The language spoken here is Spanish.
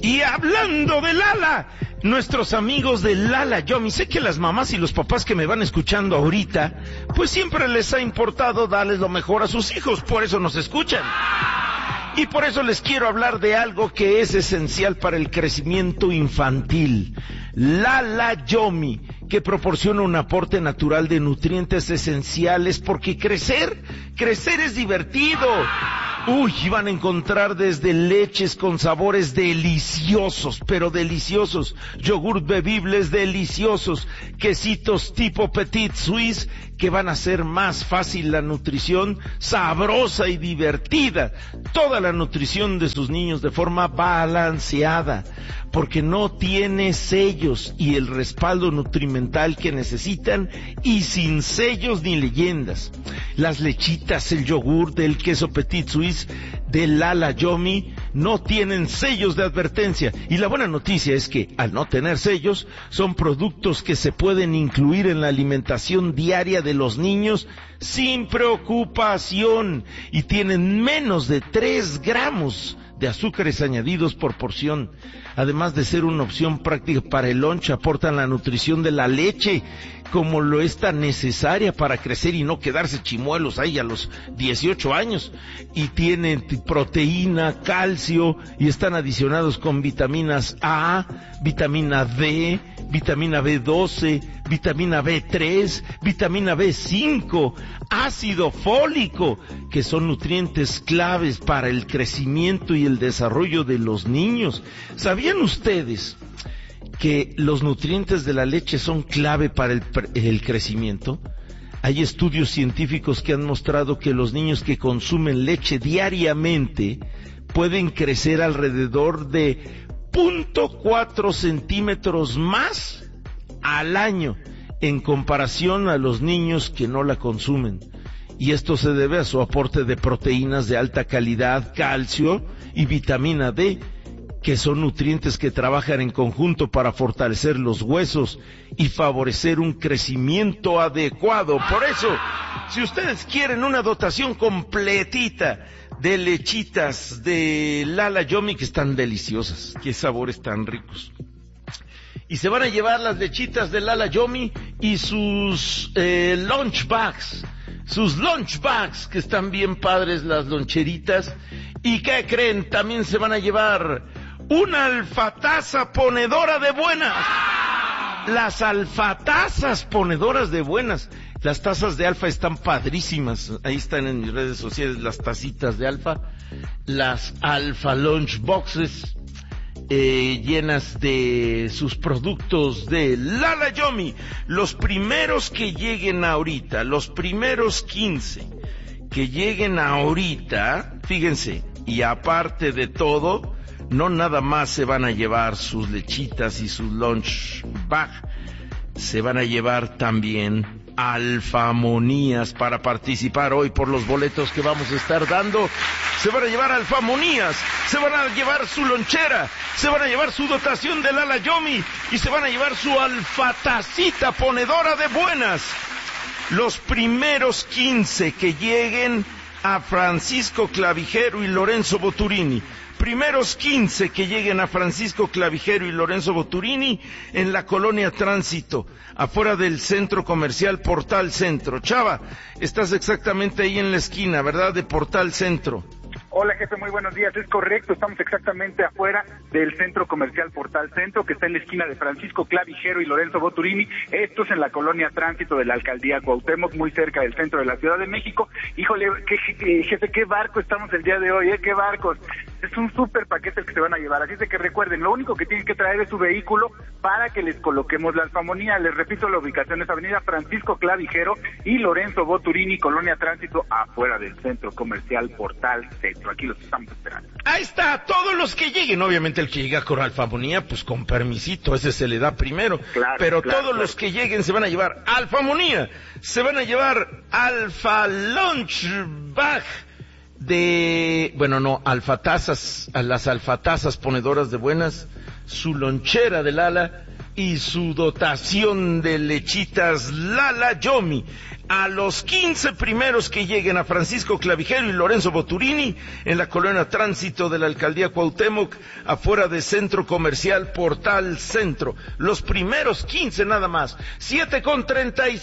Y hablando de Lala, nuestros amigos de Lala Yomi, sé que las mamás y los papás que me van escuchando ahorita, pues siempre les ha importado darles lo mejor a sus hijos, por eso nos escuchan. Y por eso les quiero hablar de algo que es esencial para el crecimiento infantil. Lala Yomi, que proporciona un aporte natural de nutrientes esenciales, porque crecer es divertido. Uy, van a encontrar desde leches con sabores deliciosos, pero deliciosos, yogurt bebibles deliciosos, quesitos tipo Petit Suisse, que van a hacer más fácil la nutrición, sabrosa y divertida. Toda la nutrición de sus niños de forma balanceada, porque no tiene sellos y el respaldo nutrimental que necesitan, y sin sellos ni leyendas. Las lechitas, el yogur, el queso Petit Suisse de Lala Yomi no tienen sellos de advertencia, y la buena noticia es que al no tener sellos son productos que se pueden incluir en la alimentación diaria de los niños sin preocupación, y tienen menos de 3 gramos de azúcares añadidos por porción. Además de ser una opción práctica para el lunch, aportan la nutrición de la leche, como lo es tan necesaria para crecer y no quedarse chimuelos ahí a los 18 años. Y tienen proteína, calcio, y están adicionados con vitaminas A, vitamina D, vitamina B12, vitamina B3, vitamina B5, ácido fólico, que son nutrientes claves para el crecimiento y el desarrollo de los niños. ¿Sabían ustedes que los nutrientes de la leche son clave para el crecimiento? Hay estudios científicos que han mostrado que los niños que consumen leche diariamente pueden crecer alrededor de 0.4 centímetros más al año en comparación a los niños que no la consumen. Y esto se debe a su aporte de proteínas de alta calidad, calcio y vitamina D, que son nutrientes que trabajan en conjunto para fortalecer los huesos y favorecer un crecimiento adecuado. Por eso, si ustedes quieren una dotación completita de lechitas de Lala Yomi, que están deliciosas, qué sabores tan ricos, y se van a llevar las lechitas de Lala Yomi y sus lunch bags, que están bien padres, las loncheritas. ¿Y qué creen? También se van a llevar una alfataza ponedora de buenas. Las alfatazas ponedoras de buenas. Las tazas de Alfa están padrísimas. Ahí están en mis redes sociales las tacitas de Alfa. Las Alfa Lunch Boxes, llenas de sus productos de Lala Yomi. Los primeros que lleguen ahorita, los primeros 15 que lleguen ahorita, fíjense, y aparte de todo, no nada más se van a llevar sus lechitas y sus lunch bag, se van a llevar también alfamonías para participar hoy por los boletos que vamos a estar dando. Se van a llevar alfamonías, se van a llevar su lonchera, se van a llevar su dotación de Lala Yomi y se van a llevar su alfatacita ponedora de buenas. Los primeros 15 que lleguen a Francisco Clavijero y Lorenzo Boturini. Primeros 15 que lleguen a Francisco Clavijero y Lorenzo Boturini en la colonia Tránsito, afuera del centro comercial Portal Centro. Chava, estás exactamente ahí en la esquina, ¿verdad? De Portal Centro. Hola, jefe, muy buenos días. Es correcto, estamos exactamente afuera del centro comercial Portal Centro, que está en la esquina de Francisco Clavijero y Lorenzo Boturini. Esto es en la colonia Tránsito de la alcaldía Cuauhtémoc, muy cerca del centro de la Ciudad de México. Híjole, jefe, qué barco estamos el día de hoy, qué barcos. Es un súper paquete el que se van a llevar, así de que recuerden, lo único que tienen que traer es su vehículo para que les coloquemos la alfamonía. Les repito, la ubicación es avenida Francisco Clavijero y Lorenzo Boturini, colonia Tránsito, afuera del centro comercial Portal Centro. Aquí los estamos esperando. Ahí está, todos los que lleguen, obviamente el que llega con alfamonía, pues con permisito, ese se le da primero, claro, pero claro, todos los que lleguen se van a llevar alfamonía, se van a llevar alfa lunch bag alfatazas, a las alfatazas ponedoras de buenas, su lonchera de Lala y su dotación de lechitas Lala Yomi. A los 15 primeros que lleguen a Francisco Clavijero y Lorenzo Boturini, en la colonia Tránsito de la Alcaldía Cuauhtémoc, afuera de Centro Comercial Portal Centro. Los primeros 15 nada más. 7:36.